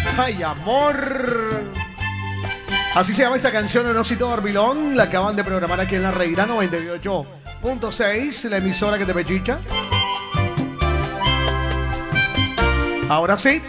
Ay, amor. Así se llama esta canción, Un Osito Dormilón. La acaban de programar aquí en La Reina 98.6, la emisora que te pechicha. Ahora sí.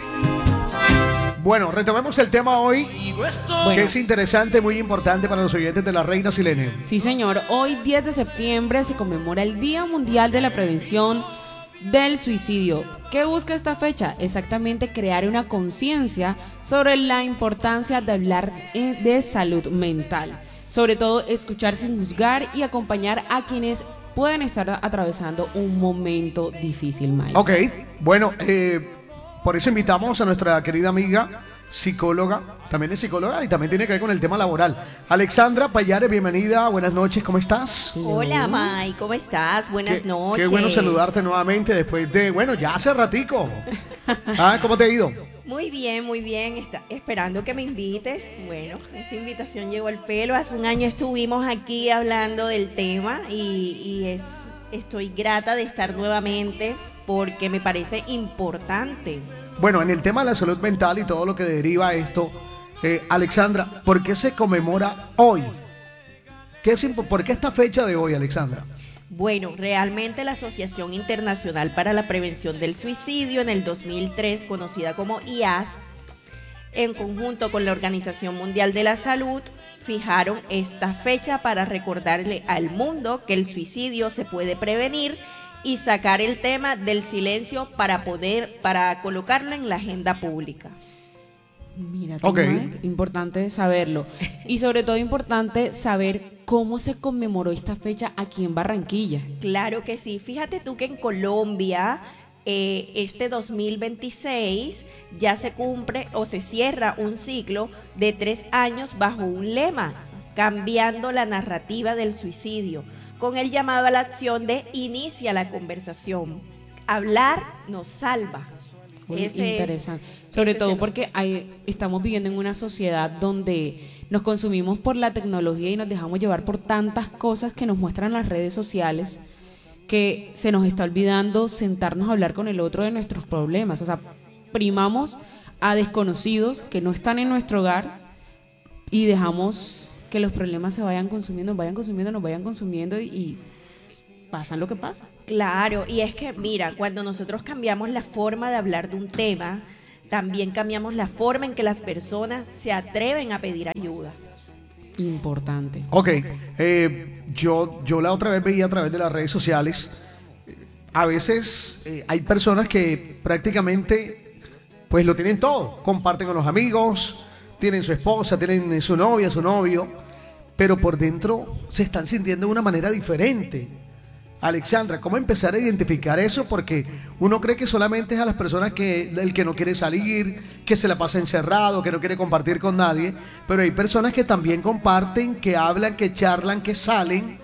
Bueno, retomemos el tema hoy, que es interesante, muy importante para los oyentes de La Reina, Silene. Sí, señor. Hoy, 10 de septiembre, se conmemora el Día Mundial de la Prevención del Suicidio. ¿Qué busca esta fecha? Exactamente crear una conciencia sobre la importancia de hablar de salud mental. Sobre todo, escuchar sin juzgar y acompañar a quienes pueden estar atravesando un momento difícil, Mike. Ok, bueno, por eso invitamos a nuestra querida amiga psicóloga, también es psicóloga y también tiene que ver con el tema laboral. Alexandra Payares, bienvenida, buenas noches, ¿cómo estás? Hola, May, ¿cómo estás? Buenas noches. Qué bueno saludarte nuevamente después de, bueno, ya hace ratico. ¿Cómo te ha ido? Muy bien, esperando que me invites. Bueno, esta invitación llegó al pelo. Hace un año estuvimos aquí hablando del tema y estoy grata de estar nuevamente porque me parece importante. Bueno, en el tema de la salud mental y todo lo que deriva a esto, Alexandra, ¿por qué se conmemora hoy? ¿Por qué esta fecha de hoy, Alexandra? Bueno, realmente la Asociación Internacional para la Prevención del Suicidio en el 2003, conocida como IASP, en conjunto con la Organización Mundial de la Salud, fijaron esta fecha para recordarle al mundo que el suicidio se puede prevenir y sacar el tema del silencio para colocarlo en la agenda pública. Mira, Mike, importante saberlo. Y sobre todo importante saber cómo se conmemoró esta fecha aquí en Barranquilla. Claro que sí. Fíjate tú que en Colombia este 2026 ya se cumple o se cierra un ciclo de 3 años bajo un lema, cambiando la narrativa del suicidio, con el llamado a la acción de inicia la conversación. Hablar nos salva. Interesante. Sobre todo porque estamos viviendo en una sociedad donde nos consumimos por la tecnología y nos dejamos llevar por tantas cosas que nos muestran las redes sociales que se nos está olvidando sentarnos a hablar con el otro de nuestros problemas. O sea, primamos a desconocidos que no están en nuestro hogar y dejamos que los problemas se vayan consumiendo y pasan lo que pasa. Claro, y es que mira, cuando nosotros cambiamos la forma de hablar de un tema, también cambiamos la forma en que las personas se atreven a pedir ayuda. Importante. Ok, yo la otra vez veía a través de las redes sociales, a veces hay personas que prácticamente pues lo tienen todo, comparten con los amigos, tienen su esposa, tienen su novia, su novio, pero por dentro se están sintiendo de una manera diferente. Alexandra, ¿cómo empezar a identificar eso? Porque uno cree que solamente es a las personas el que no quiere salir, que se la pasa encerrado, que no quiere compartir con nadie, pero hay personas que también comparten, que hablan, que charlan, que salen,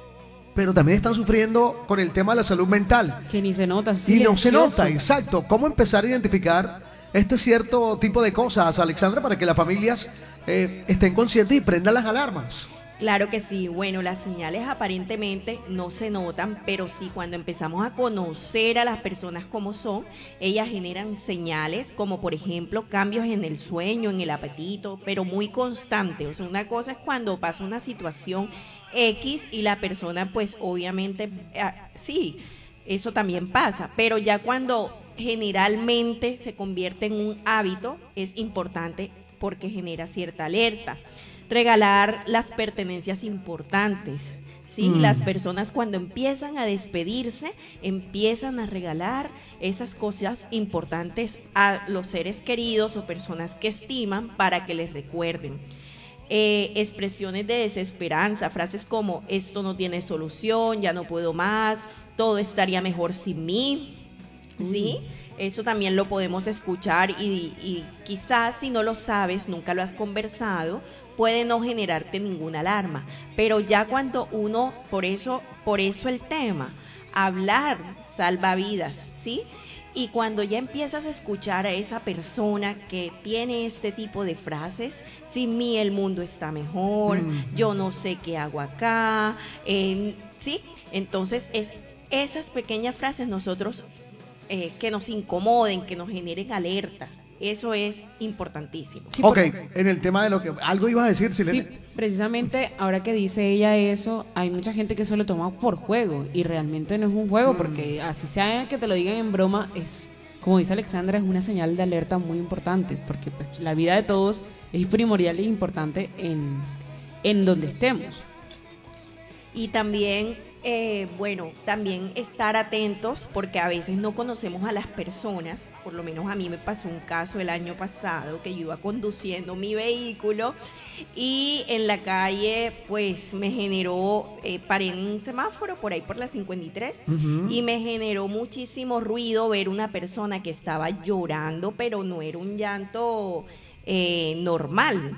pero también están sufriendo con el tema de la salud mental. Que ni se nota. Y no se nota, exacto. ¿Cómo empezar a identificar este cierto tipo de cosas, Alexandra, para que las familias estén conscientes y prendan las alarmas? Claro que sí. Bueno, las señales aparentemente no se notan, pero sí cuando empezamos a conocer a las personas como son, ellas generan señales como por ejemplo cambios en el sueño, en el apetito, pero muy constante. O sea, una cosa es cuando pasa una situación X y la persona pues obviamente sí, eso también pasa, pero ya cuando generalmente se convierte en un hábito es importante porque genera cierta alerta. Regalar las pertenencias importantes, ¿sí? Las personas cuando empiezan a despedirse, empiezan a regalar esas cosas importantes a los seres queridos o personas que estiman para que les recuerden. Expresiones de desesperanza, frases como esto no tiene solución, ya no puedo más, todo estaría mejor sin mí, ¿sí? Eso también lo podemos escuchar y quizás si no lo sabes, nunca lo has conversado, puede no generarte ninguna alarma. Pero ya cuando uno, por eso el tema, hablar salva vidas, ¿sí? Y cuando ya empiezas a escuchar a esa persona que tiene este tipo de frases, sin mí el mundo está mejor, yo no sé qué hago acá, ¿sí? Entonces esas pequeñas frases nosotros que nos incomoden, que nos generen alerta, Eso es importantísimo. Sí, Ok, en el tema de lo que... Algo ibas a decir, Silene. Sí, precisamente ahora que dice ella eso, hay mucha gente que eso lo toma por juego y realmente no es un juego, porque así sea que te lo digan en broma, es, como dice Alexandra, es una señal de alerta muy importante, porque pues, la vida de todos es primordial e importante en donde estemos. Y también, bueno, también estar atentos porque a veces no conocemos a las personas. Por lo menos a mí me pasó un caso el año pasado que yo iba conduciendo mi vehículo y en la calle pues me generó, paré en un semáforo por ahí por la 53 y me generó muchísimo ruido ver una persona que estaba llorando, pero no era un llanto normal.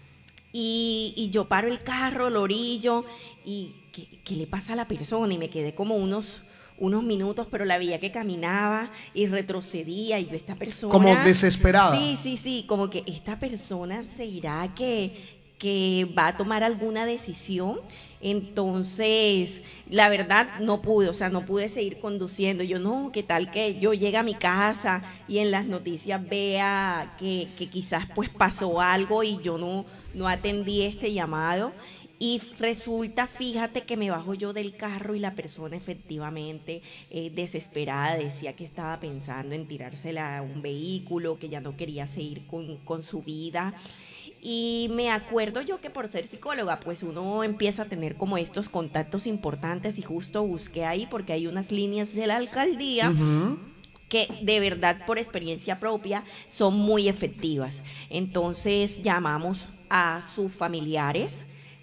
Y yo paro el carro, lo orillo y ¿qué le pasa a la persona? Y me quedé como unos minutos, pero la veía que caminaba y retrocedía y yo esta persona... Como desesperada. Sí, como que esta persona se irá que va a tomar alguna decisión. Entonces, la verdad no pude, o sea, no pude seguir conduciendo. Yo no, ¿qué tal que yo llegue a mi casa y en las noticias vea que quizás pues pasó algo y yo no atendí este llamado? Y resulta, fíjate que me bajo yo del carro y la persona efectivamente desesperada decía que estaba pensando en tirársela a un vehículo, que ya no quería seguir con su vida. Y me acuerdo yo que por ser psicóloga, pues uno empieza a tener como estos contactos importantes y justo busqué ahí porque hay unas líneas de la alcaldía que de verdad por experiencia propia son muy efectivas. Entonces llamamos a sus familiares.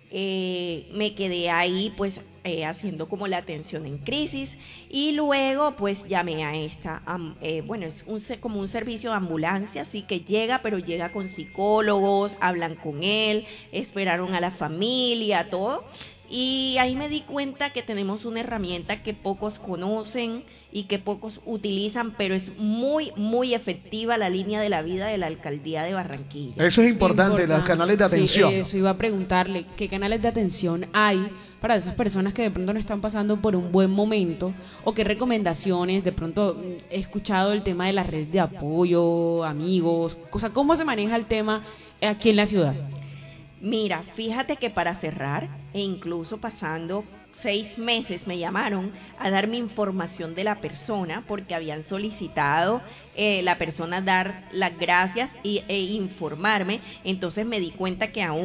Me quedé ahí pues haciendo como la atención en crisis y luego pues llamé a esta, bueno, es como un servicio de ambulancia, así que llega, pero llega con psicólogos, hablan con él, esperaron a la familia, todo. Y ahí me di cuenta que tenemos una herramienta que pocos conocen y que pocos utilizan, pero es muy, muy efectiva, la línea de la vida de la Alcaldía de Barranquilla. Eso es importante, los canales de atención. Sí, eso iba a preguntarle, ¿qué canales de atención hay para esas personas que de pronto no están pasando por un buen momento? ¿O qué recomendaciones? De pronto he escuchado el tema de la red de apoyo, amigos, ¿cómo se maneja el tema aquí en la ciudad? Mira, fíjate que para cerrar, e incluso pasando 6 meses, me llamaron a darme información de la persona porque habían solicitado la persona dar las gracias e informarme. Entonces me di cuenta que aún